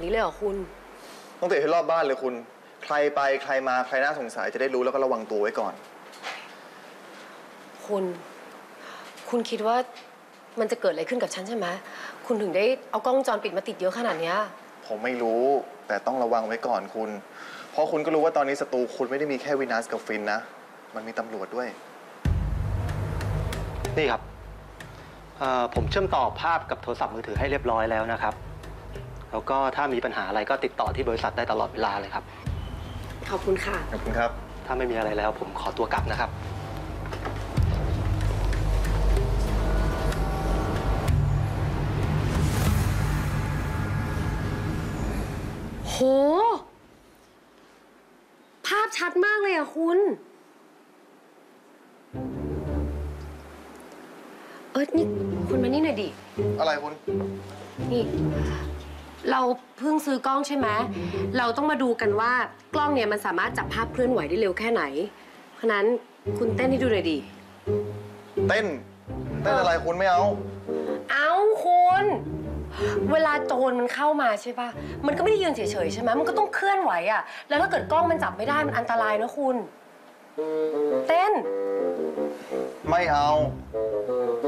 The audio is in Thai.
นี้เลยเหรอคุณต้องติดให้รอบบ้านเลยคุณใครไปใครมาใครน่าสงสัยจะได้รู้แล้วก็ระวังตัวไว้ก่อนคุณคิดว่ามันจะเกิดอะไรขึ้นกับฉันใช่ไหมคุณถึงได้เอากล้องวงจรปิดมาติดเยอะขนาดนี้ผมไม่รู้แต่ต้องระวังไว้ก่อนคุณเพราะคุณก็รู้ว่าตอนนี้ศัตรูคุณไม่ได้มีแค่วินัสกับฟินนะมันมีตำรวจด้วยนี่ครับผมเชื่อมต่อภาพกับโทรศัพท์มือถือให้เรียบร้อยแล้วนะครับแล้วก็ถ้ามีปัญหาอะไรก็ติดต่อที่บริษัทได้ตลอดเวลาเลยครับขอบคุณค่ะขอบคุณครับถ้าไม่มีอะไรแล้วผมขอตัวกลับนะครับโหภาพชัดมากเลยอะคุณนี่คุณมานี่หน่อยดิอะไรคุณนี่เราเพิ่งซื้อกล้องใช่ไหมเราต้องมาดูกันว่ากล้องเนี่ยมันสามารถจับภาพเคลื่อนไหวได้เร็วแค่ไหนเพราะนั้นคุณเต้นให้ดูหน่อยดิเต้นอะไรคุณไม่เอาคุณเวลาโจรมันเข้ามาใช่ปะมันก็ไม่ได้ยืนเฉยๆใช่ไหมมันก็ต้องเคลื่อนไหวอะแล้วถ้าเกิดกล้องมันจับไม่ได้มันอันตรายนะคุณเต้นไม่เอา